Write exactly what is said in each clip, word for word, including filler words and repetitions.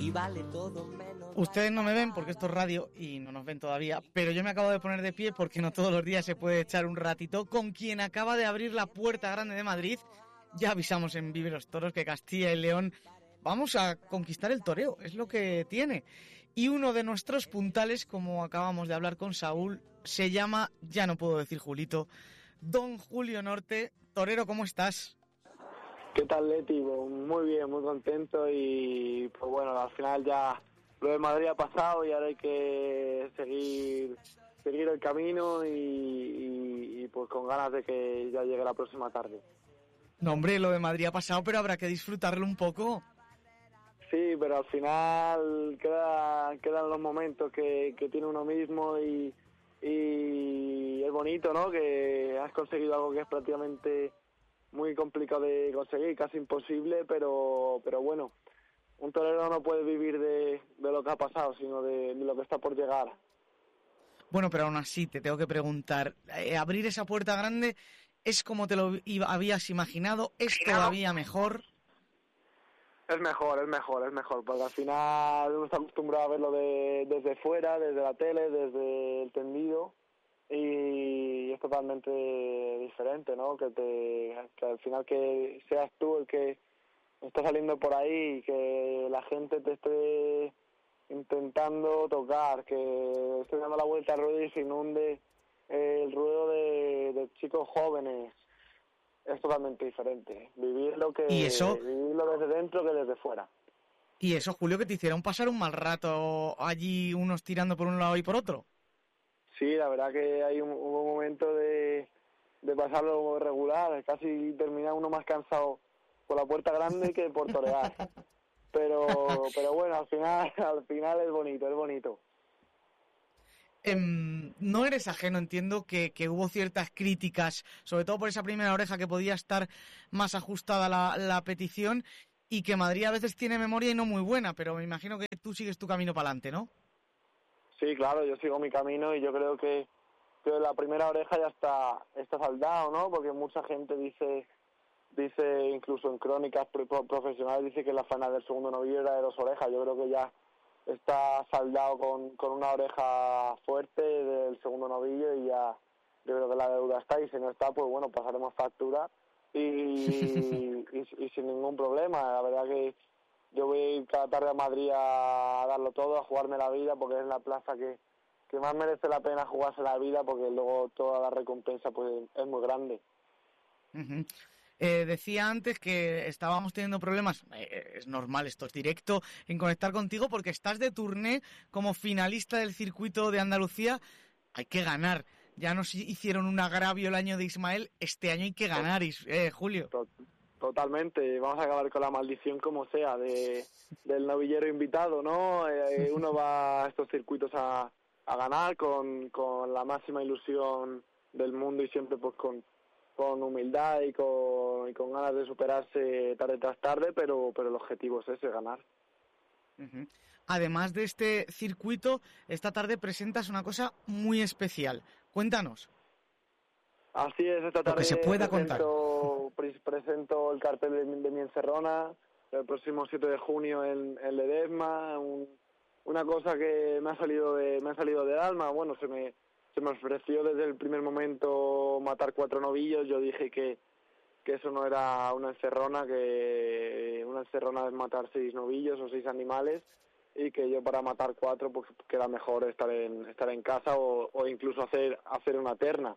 y vale todo menos... Ustedes no me ven porque esto es radio y no nos ven todavía, pero yo me acabo de poner de pie porque no todos los días se puede echar un ratito con quien acaba de abrir la Puerta Grande de Madrid. Ya avisamos en Vive los Toros que Castilla y León vamos a conquistar el toreo, es lo que tiene. Y uno de nuestros puntales, como acabamos de hablar con Saúl, se llama, ya no puedo decir Julito, Don Julio Norte. Torero, ¿cómo estás? ¿Qué tal, Leti? Muy bien, muy contento y pues bueno, al final ya lo de Madrid ha pasado y ahora hay que seguir seguir el camino y, y, y pues con ganas de que ya llegue la próxima tarde. No, hombre, lo de Madrid ha pasado, pero habrá que disfrutarlo un poco. Sí, pero al final queda, quedan los momentos que, que tiene uno mismo y, y es bonito, ¿no? Que has conseguido algo que es prácticamente muy complicado de conseguir, casi imposible, pero pero bueno, un torero no puede vivir de, de lo que ha pasado, sino de, de lo que está por llegar. Bueno, pero aún así te tengo que preguntar, eh, abrir esa puerta grande es como te lo iba, habías imaginado, es todavía mejor. Es mejor, es mejor, es mejor, porque al final uno está acostumbrado a verlo de, desde fuera, desde la tele, desde el tendido, y es totalmente diferente, ¿no? Que te que al final que seas tú el que está saliendo por ahí y que la gente te esté intentando tocar, que esté dando la vuelta al ruedo y se inunde el ruedo de, de chicos jóvenes, es totalmente diferente. Vivirlo que ¿Y eso? vivirlo desde dentro que desde fuera. Y eso, Julio, que te hicieron pasar un mal rato allí, unos tirando por un lado y por otro. Sí, la verdad que hay un, hubo un momento de, de pasarlo regular, casi termina uno más cansado por la puerta grande que por torear. Pero pero bueno, al final al final es bonito, es bonito. Eh, no eres ajeno, entiendo que, que hubo ciertas críticas, sobre todo por esa primera oreja que podía estar más ajustada la, la petición, y que Madrid a veces tiene memoria y no muy buena, pero me imagino que tú sigues tu camino para adelante, ¿no? Sí, claro, yo sigo mi camino y yo creo que, que la primera oreja ya está está saldado, ¿no? Porque mucha gente dice dice incluso en crónicas profesionales dice que la faena del segundo novillo era de dos orejas. Yo creo que ya está saldado con, con una oreja fuerte del segundo novillo y ya yo creo que la deuda está, y si no está, pues bueno, pasaremos factura y, y, y sin ningún problema. La verdad que yo voy cada tarde a Madrid a darlo todo, a jugarme la vida, porque es la plaza que, que más merece la pena jugarse la vida, porque luego toda la recompensa pues es muy grande. Uh-huh. Eh, decía antes que estábamos teniendo problemas, eh, es normal, esto es directo, en conectar contigo porque estás de turné como finalista del circuito de Andalucía. Hay que ganar. Ya nos hicieron un agravio el año de Ismael, este año hay que ganar, eh, Julio. Totalmente, vamos a acabar con la maldición como sea de del novillero invitado, ¿no? Eh, uno va a estos circuitos a, a ganar con, con la máxima ilusión del mundo y siempre pues con con humildad y con, y con ganas de superarse tarde tras tarde, pero pero el objetivo es ese, ganar. Uh-huh. Además de este circuito, esta tarde presentas una cosa muy especial. Cuéntanos. Así es, esta tarde Lo que se pueda presento, contar. presento el cartel de, de mi encerrona el próximo siete de junio en, en Ledesma, un, una cosa que me ha salido de me ha salido del alma. Bueno, se me se me ofreció desde el primer momento matar cuatro novillos. Yo dije que que eso no era una encerrona, que una encerrona es matar seis novillos o seis animales, y que yo para matar cuatro pues que era mejor estar en estar en casa o, o incluso hacer hacer una terna.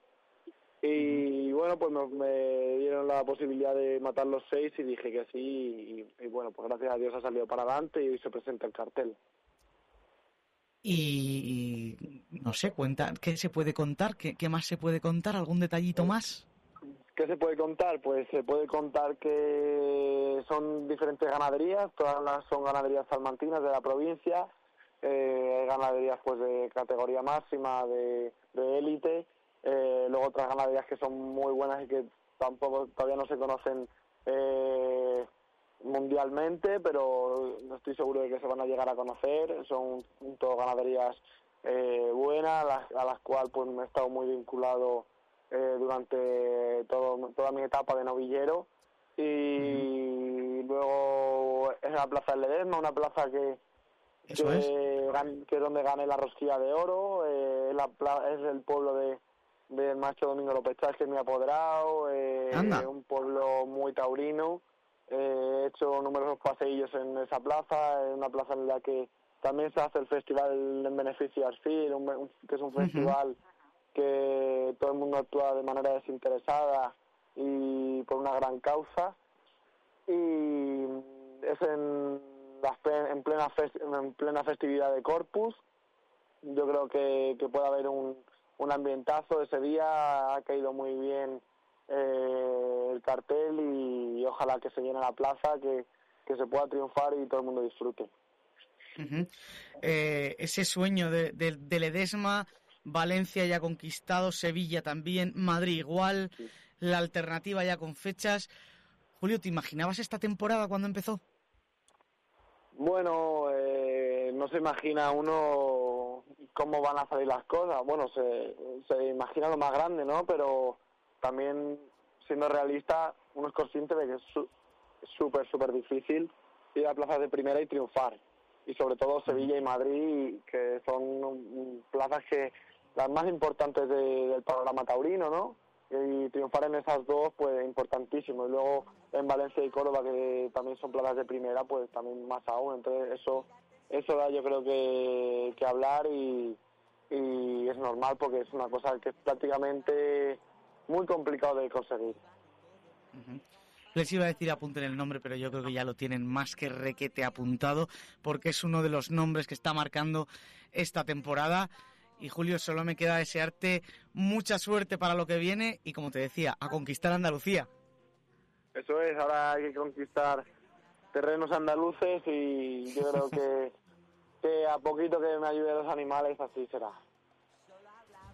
Y bueno, pues me, me dieron la posibilidad de matar los seis y dije que sí, y, y bueno, pues gracias a Dios ha salido para adelante y hoy se presenta el cartel. Y, y no sé, cuenta, ¿qué se puede contar? ¿Qué, qué más se puede contar? ¿Algún detallito más? ¿Qué se puede contar? Pues se puede contar que son diferentes ganaderías, todas las son ganaderías salmantinas de la provincia, eh, hay ganaderías pues de categoría máxima, de de élite, eh, luego otras ganaderías que son muy buenas y que tampoco todavía no se conocen eh, mundialmente, pero no estoy seguro de que se van a llegar a conocer. Son todo ganaderías eh, buenas, a las, a las cuales pues me he estado muy vinculado Eh, durante todo, toda mi etapa de novillero, y uh-huh. Luego es la plaza de Ledesma, una plaza que, Eso que, es. gan- que es donde gané la Rosquilla de Oro, eh, la pla- es el pueblo de del maestro Domingo López Chas, que es mi apoderado, eh, Anda. un pueblo muy taurino. Eh, he hecho numerosos paseillos en esa plaza, en una plaza en la que también se hace el festival en beneficio de Arfil, un, un- que es un Ujú. festival que todo el mundo actúa de manera desinteresada y por una gran causa. Y es en, las ple- en, plena, fes- en plena festividad de Corpus. Yo creo que, que puede haber un, un ambientazo ese día, ha caído muy bien eh, el cartel y, y ojalá que se llene la plaza, que, que se pueda triunfar y todo el mundo disfrute. Ujú. Eh, ese sueño de, de, de Ledesma, Valencia ya conquistado, Sevilla también, Madrid igual, la alternativa ya con fechas. Julio, ¿te imaginabas esta temporada cuando empezó? Bueno, eh, no se imagina uno cómo van a salir las cosas. Bueno, se, se imagina lo más grande, ¿no? Pero también, siendo realista, uno es consciente de que es su- súper, súper difícil ir a plazas de primera y triunfar. Y sobre todo Sevilla y Madrid, que son mm, plazas que las más importantes de- del panorama taurino, ¿no? Y triunfar en esas dos, pues importantísimo. Y luego en Valencia y Córdoba, que también son plazas de primera, pues también más aún. Entonces eso eso da yo creo que, que hablar y, y es normal porque es una cosa que es prácticamente muy complicado de conseguir. Uh-huh. Les iba a decir apunten el nombre, pero yo creo que ya lo tienen más que requete apuntado, porque es uno de los nombres que está marcando esta temporada. Y Julio, solo me queda desearte mucha suerte para lo que viene y, como te decía, a conquistar Andalucía. Eso es, ahora hay que conquistar terrenos andaluces y yo creo que, que a poquito que me ayuden los animales así será.